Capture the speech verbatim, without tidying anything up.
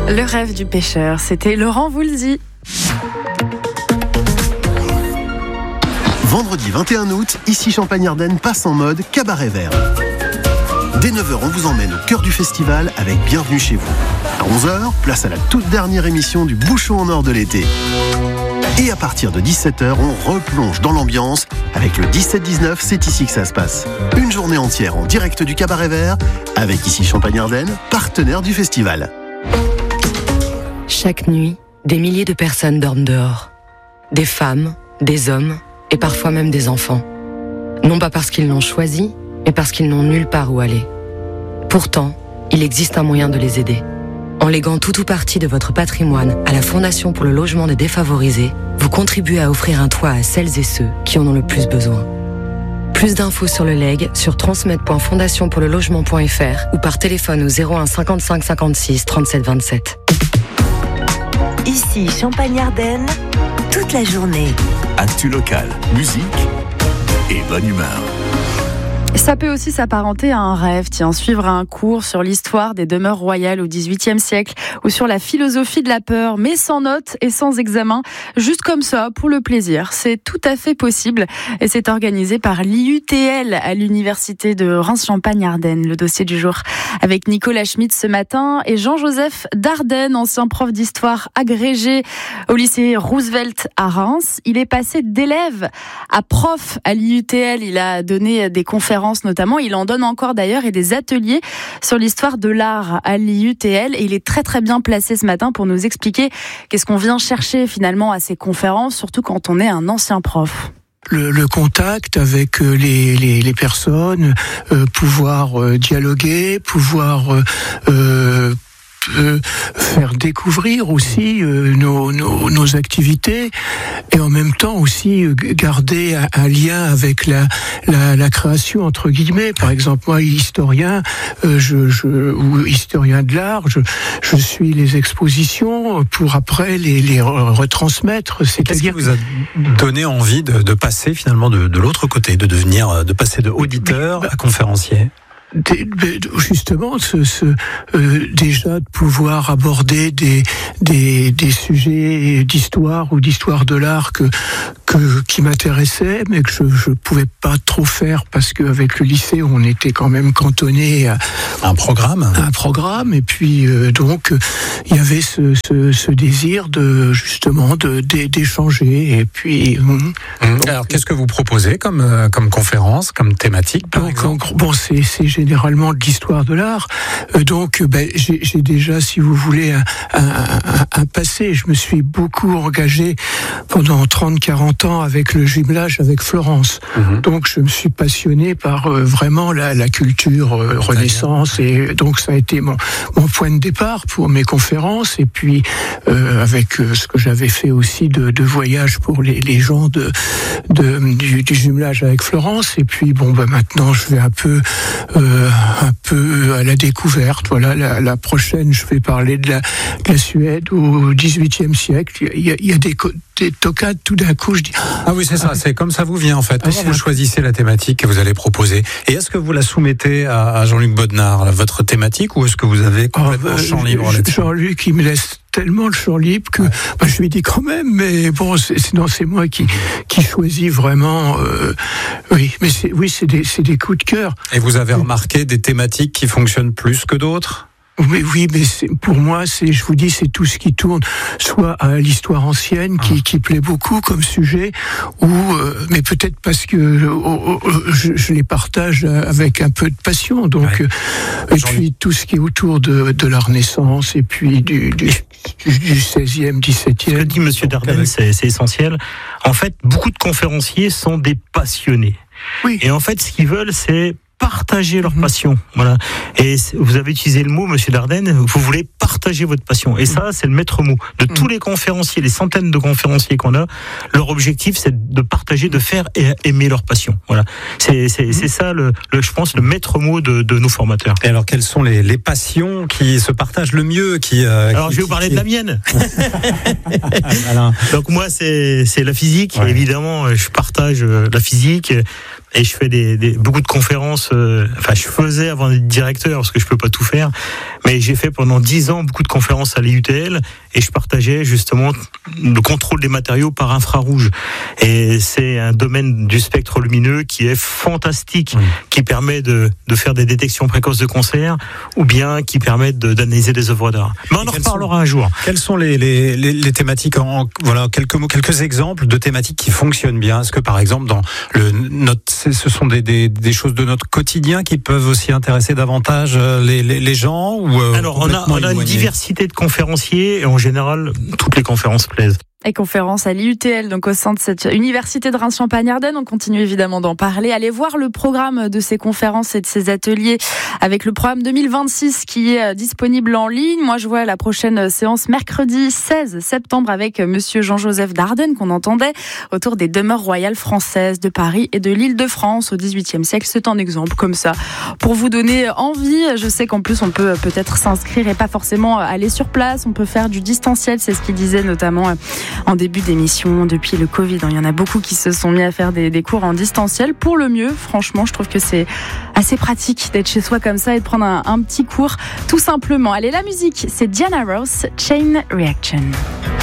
Le rêve du pêcheur, c'était Laurent Voulzy. Vendredi vingt et un août, ici Champagne-Ardenne passe en mode cabaret vert. Dès neuf heures, on vous emmène au cœur du festival avec Bienvenue chez vous. À onze heures, place à la toute dernière émission du Bouchon en or de l'été. Et à partir de dix-sept heures, on replonge dans l'ambiance avec le dix-sept dix-neuf, c'est ici que ça se passe. Une journée entière en direct du cabaret vert avec ici Champagne-Ardenne, partenaire du festival. Chaque nuit, des milliers de personnes dorment dehors. Des femmes, des hommes et parfois même des enfants. Non pas parce qu'ils l'ont choisi, mais parce qu'ils n'ont nulle part où aller. Pourtant, il existe un moyen de les aider. En léguant tout ou partie de votre patrimoine à la Fondation pour le logement des défavorisés, vous contribuez à offrir un toit à celles et ceux qui en ont le plus besoin. Plus d'infos sur le legs sur transmettre point fondation pour le logement point f r ou par téléphone au zéro un cinquante-cinq cinquante-six trente-sept vingt-sept. Ici Champagne-Ardenne, toute la journée. Actu local, musique et bonne humeur. Ça peut aussi s'apparenter à un rêve, tiens, suivre un cours sur l'histoire des demeures royales au dix-huitième siècle ou sur la philosophie de la peur, mais sans notes et sans examen, juste comme ça, pour le plaisir. C'est tout à fait possible et c'est organisé par l'I U T L à l'université de Reims-Champagne-Ardenne. Le dossier du jour avec Nicolas Schmitt ce matin et Jean-Joseph Dardenne, ancien prof d'histoire agrégé au lycée Roosevelt à Reims. Il est passé d'élève à prof à l'I U T L. Il a donné des conférences notamment, il en donne encore d'ailleurs et des ateliers sur l'histoire de l'art à l'I U T L et il est très très bien placé ce matin pour nous expliquer qu'est-ce qu'on vient chercher finalement à ces conférences, surtout quand on est un ancien prof. Le, le contact avec les, les, les personnes, euh, pouvoir euh, dialoguer, pouvoir euh, euh, Euh, faire découvrir aussi euh, nos, nos, nos activités et en même temps aussi euh, garder un, un lien avec la, la, la création entre guillemets. Par exemple, moi, historien, euh, je, je, ou historien de l'art, je, je suis les expositions pour après les, les retransmettre. C'est-à-dire, qu'est-ce qui vous a donné envie de, de passer finalement de, de l'autre côté, de devenir, de passer de auditeur bah, à conférencier? Justement, ce, ce, euh, déjà de pouvoir aborder des, des, des sujets d'histoire ou d'histoire de l'art que, que, qui m'intéressaient, mais que je ne pouvais pas trop faire parce qu'avec le lycée, on était quand même cantonné à un programme. À un programme, et puis euh, donc il y avait ce, ce, ce désir de justement de, de d'échanger. Et puis hum, hum, alors, donc, qu'est-ce que vous proposez comme euh, comme conférence, comme thématique, par donc, exemple? Bon, c'est c'est généralement de l'histoire de l'art. Euh, donc, ben, j'ai, j'ai déjà, si vous voulez, un, un, un, un passé. Je me suis beaucoup engagé pendant trente à quarante ans avec le jumelage avec Florence. Mmh. Donc, je me suis passionné par euh, vraiment la, la culture euh, Renaissance. Et donc, ça a été mon, mon point de départ pour mes conférences. Et puis, euh, avec euh, ce que j'avais fait aussi de, de voyage pour les, les gens de, de, du, du jumelage avec Florence. Et puis, bon, ben, maintenant, je vais un peu... Euh, un peu à la découverte. Voilà, la, la prochaine, je vais parler de la, de la Suède au dix-huitième siècle. Il y a, il y a des, des toccades, tout d'un coup, je dis... Ah oui, c'est ça, ah, c'est comme ça vous vient en fait. Comment ah, vous un... choisissez la thématique que vous allez proposer? Et est-ce que vous la soumettez à, à Jean-Luc Bodnard, votre thématique, ou est-ce que vous avez complètement oh, bah, champ libre là-dessus? Jean-Luc, il me laisse tellement le champ libre que ouais. bah, je lui dis quand même, mais bon, c'est, c'est, non, c'est moi qui, qui choisis vraiment. Euh, oui, mais c'est, oui, c'est des, c'est des coups de cœur. Et vous avez remarqué des thématiques qui fonctionnent plus que d'autres? Oui, oui, mais c'est, pour moi, c'est, je vous dis, c'est tout ce qui tourne, soit à l'histoire ancienne, qui, qui plaît beaucoup comme sujet, ou, euh, mais peut-être parce que euh, je, je les partage avec un peu de passion. Donc, ouais. euh, et puis tout ce qui est autour de, de la Renaissance, et puis du, du, du seizième, dix-septième. Ce que dit Monsieur Dardenne, c'est, c'est essentiel. En fait, beaucoup de conférenciers sont des passionnés. Oui. Et en fait, ce qu'ils veulent, c'est partager leur passion, voilà. Et vous avez utilisé le mot, Monsieur Dardenne, vous voulez partager votre passion. Et ça, c'est le maître mot de tous les conférenciers, les centaines de conférenciers qu'on a. Leur objectif, c'est de partager, de faire et aimer leur passion. Voilà. C'est, c'est, c'est ça, le, le, je pense, le maître mot de, de nos formateurs. Et alors, quelles sont les, les passions qui se partagent le mieux, qui euh, Alors, qui, je vais vous parler qui... de la mienne. Donc moi, c'est, c'est la physique. Ouais. Évidemment, je partage la physique. et je fais des, des beaucoup de conférences. Euh, enfin, je faisais avant d'être directeur parce que je peux pas tout faire, mais j'ai fait pendant dix ans beaucoup de conférences à l'I U T L et je partageais justement le contrôle des matériaux par infrarouge. Et c'est un domaine du spectre lumineux qui est fantastique, oui. qui permet de, de faire des détections précoces de cancer ou bien qui permet de, d'analyser des œuvres d'art. Mais on en reparlera un jour. Quelles sont les, les, les, les thématiques en, voilà, quelques mots, quelques exemples de thématiques qui fonctionnent bien? Est-ce que par exemple dans le notre, ce sont des, des, des choses de notre quotidien qui peuvent aussi intéresser davantage les, les, les gens ou euh, Alors on a, on a une diversité de conférenciers et en général toutes les conférences plaisent. Et conférence à l'I U T L, donc au sein de cette université de Reims-Champagne-Ardenne. On continue évidemment d'en parler. Allez voir le programme de ces conférences et de ces ateliers avec le programme deux mille vingt-six qui est disponible en ligne. Moi, je vois la prochaine séance mercredi seize septembre avec monsieur Jean-Joseph Dardenne qu'on entendait autour des demeures royales françaises de Paris et de l'Île-de-France au dix-huitième siècle. C'est un exemple comme ça pour vous donner envie. Je sais qu'en plus, on peut peut-être s'inscrire et pas forcément aller sur place. On peut faire du distanciel. C'est ce qu'il disait notamment en début d'émission, depuis le Covid. Il y en a beaucoup qui se sont mis à faire des, des cours en distanciel pour le mieux. Franchement, je trouve que c'est assez pratique d'être chez soi comme ça et de prendre un, un petit cours tout simplement. Allez, la musique, c'est Diana Ross, Chain Reaction.